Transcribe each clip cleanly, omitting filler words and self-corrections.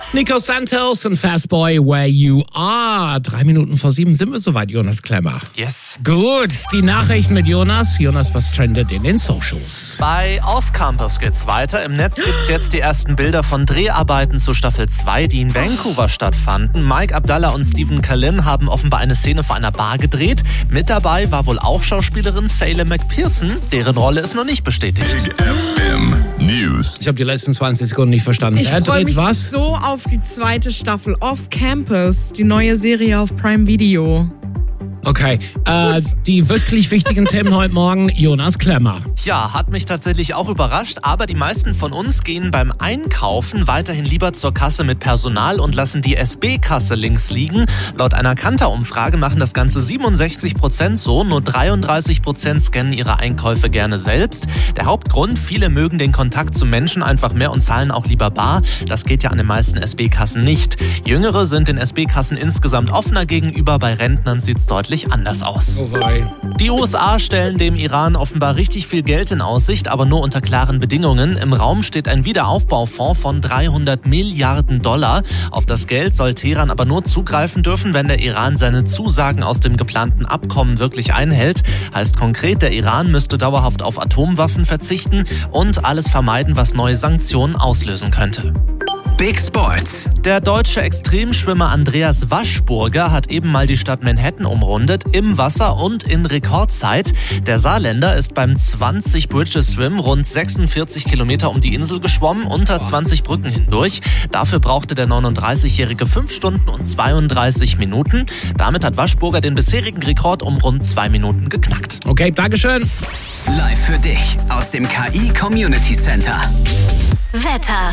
Nico Santos und Fastboy, Where You Are. 6:03 sind wir soweit, Jonas Klemmer. Yes. Gut, die Nachrichten mit Jonas. Jonas, was trendet in den Socials? Bei Off Campus geht's weiter. Im Netz gibt's jetzt die ersten Bilder von Dreharbeiten zu Staffel 2, die in Vancouver stattfanden. Mike Abdallah und Stephen Kalin haben offenbar eine Szene vor einer Bar gedreht. Mit dabei war wohl auch Schauspielerin Salem McPherson. Deren Rolle ist noch nicht bestätigt. FM News. Ich habe die letzten 20 Sekunden nicht verstanden. Ich freue mich so auf die zweite Staffel Off Campus, die neue Serie auf Prime Video. Okay, die wirklich wichtigen Themen heute Morgen, Jonas Klemmer. Ja, hat mich tatsächlich auch überrascht, aber die meisten von uns gehen beim Einkaufen weiterhin lieber zur Kasse mit Personal und lassen die SB-Kasse links liegen. Laut einer Kantar-Umfrage machen das Ganze 67% so, nur 33% scannen ihre Einkäufe gerne selbst. Der Hauptgrund, viele mögen den Kontakt zu Menschen einfach mehr und zahlen auch lieber bar. Das geht ja an den meisten SB-Kassen nicht. Jüngere sind den SB-Kassen insgesamt offener gegenüber, bei Rentnern sieht's deutlich anders aus. Die USA stellen dem Iran offenbar richtig viel Geld in Aussicht, aber nur unter klaren Bedingungen. Im Raum steht ein Wiederaufbaufonds von $300 Milliarden. Auf das Geld soll Teheran aber nur zugreifen dürfen, wenn der Iran seine Zusagen aus dem geplanten Abkommen wirklich einhält. Heißt konkret, der Iran müsste dauerhaft auf Atomwaffen verzichten und alles vermeiden, was neue Sanktionen auslösen könnte. Big Sports. Der deutsche Extremschwimmer Andreas Waschburger hat eben mal die Stadt Manhattan umrundet, im Wasser und in Rekordzeit. Der Saarländer ist beim 20 Bridges Swim rund 46 Kilometer um die Insel geschwommen, unter 20 Brücken hindurch. Dafür brauchte der 39-Jährige 5 Stunden und 32 Minuten. Damit hat Waschburger den bisherigen Rekord um rund 2 Minuten geknackt. Okay, Dankeschön. Live für dich aus dem KI Community Center. Wetter.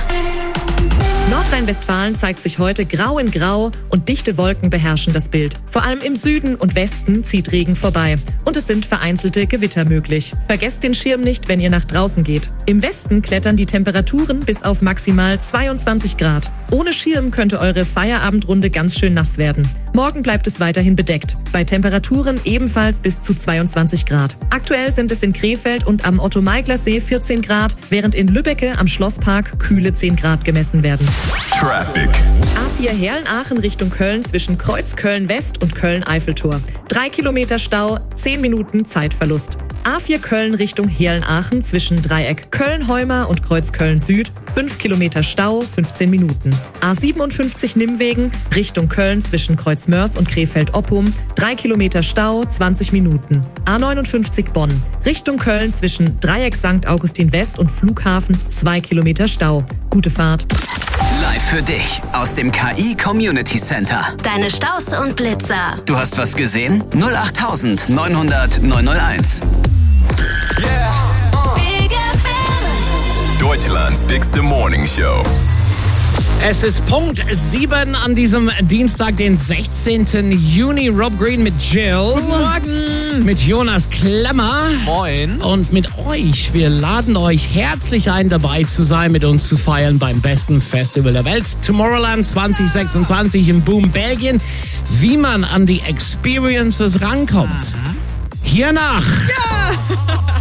Nordrhein-Westfalen zeigt sich heute grau in grau und dichte Wolken beherrschen das Bild. Vor allem im Süden und Westen zieht Regen vorbei. Und es sind vereinzelte Gewitter möglich. Vergesst den Schirm nicht, wenn ihr nach draußen geht. Im Westen klettern die Temperaturen bis auf maximal 22 Grad. Ohne Schirm könnte eure Feierabendrunde ganz schön nass werden. Morgen bleibt es weiterhin bedeckt. Bei Temperaturen ebenfalls bis zu 22 Grad. Aktuell sind es in Krefeld und am Otto-Meigler-See 14 Grad, während in Lübbecke am Schlosspark kühle 10 Grad gemessen werden. Traffic. A4 Herlen-Aachen Richtung Köln zwischen Kreuz Köln-West und Köln-Eiffeltor. 3 Kilometer Stau, 10 Minuten Zeitverlust. A4 Köln Richtung Herlen-Aachen zwischen Dreieck Köln-Heumer und Kreuz Köln-Süd. 5 Kilometer Stau, 15 Minuten. A57 Nimmwegen Richtung Köln zwischen Kreuz Mörs und Krefeld-Oppum. 3 Kilometer Stau, 20 Minuten. A59 Bonn Richtung Köln zwischen Dreieck St. Augustin West und Flughafen. 2 Kilometer Stau. Gute Fahrt. Live für dich aus dem KI Community Center. Deine Staus und Blitzer. Du hast was gesehen? 08000 900 901. Big FM. Deutschlands bigste Morning Show. Es ist Punkt 7 an diesem Dienstag, den 16. Juni. Rob Green mit Jill. Guten Morgen. Mit Jonas Klemmer. Moin. Und mit euch. Wir laden euch herzlich ein, dabei zu sein, mit uns zu feiern beim besten Festival der Welt. Tomorrowland 2026 in Boom, Belgien. Wie man an die Experiences rankommt. Hiernach. Ja.